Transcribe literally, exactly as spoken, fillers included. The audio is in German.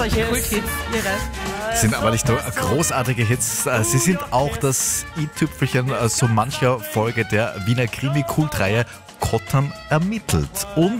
Solche Kulthits. Irre. Sind aber nicht nur großartige Hits, sie sind auch das i-Tüpfelchen so mancher Folge der Wiener Krimi-Kultreihe Kottern ermittelt. Und